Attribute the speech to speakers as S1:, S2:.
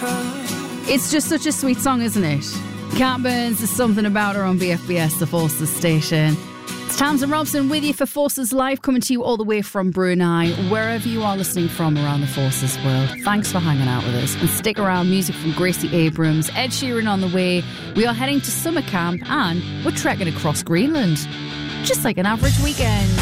S1: It's just such a sweet song, isn't it? Cat Burns, there's something about her on BFBS, the Forces station. It's Tamsin Robson with you for Forces Live, coming to you all the way from Brunei, wherever you are listening from around the Forces world. Thanks for hanging out with us. And stick around, music from Gracie Abrams, Ed Sheeran on the way. We are heading to summer camp and we're trekking across Greenland. Just like an average weekend.